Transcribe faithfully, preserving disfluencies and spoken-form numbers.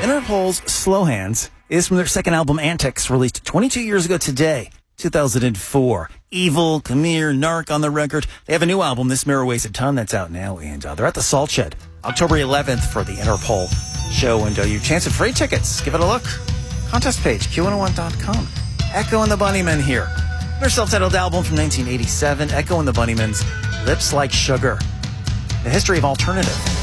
Interpol's Slow Hands is from their second album, Antics, released twenty-two years ago today, two thousand four. Evil, Khmer, Narc on the record. They have a new album, This Mirror Weighs a Ton, that's out now, and uh, they're at the Salt Shed, October eleventh for the Interpol show, and uh, your chance at free tickets. Give it a look. Contest page, Q one oh one dot com. Echo and the Bunnymen here. Their self-titled album from nineteen eighty-seven, Echo and the Bunnymen's Lips Like Sugar. The history of alternative.